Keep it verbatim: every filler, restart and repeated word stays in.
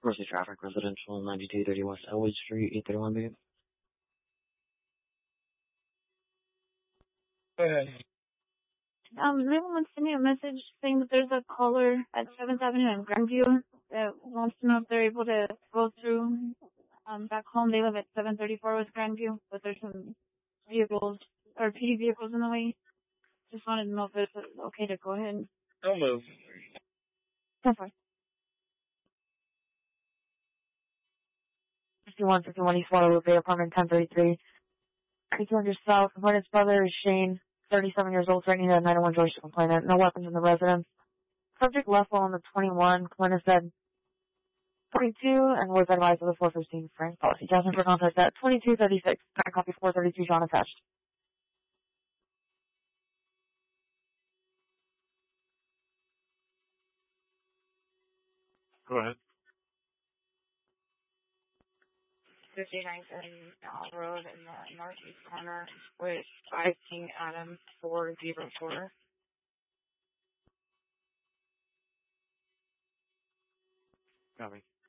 Corsi traffic, residential, ninety-two thirty West Elwood Street, eight thirty-one B. Go ahead. Um, Raven wants to send me a message saying that there's a caller at seventh Avenue in Grandview that wants to know if they're able to go through um, back home. They live at seven thirty-four West Grandview, but there's some vehicles, or P D vehicles in the way. Just wanted to know if it's okay to go ahead. Don't move. ten four. fifty-one fifty-one East Waterloo Bay, apartment ten thirty-three. eight hundred South. Complainant's brother is Shane, thirty-seven years old, threatening a nine one George to complainant. No weapons in the residence. Subject left while on the twenty-one. Complainant said twenty-two and was advised of the four fifteen Frank policy. Jasmine for contact at twenty-two thirty-six. I copy four thirty-two John attached. Go ahead. fifty-ninth and Al Road in the northeast corner with five King Adam four zero four. Copy.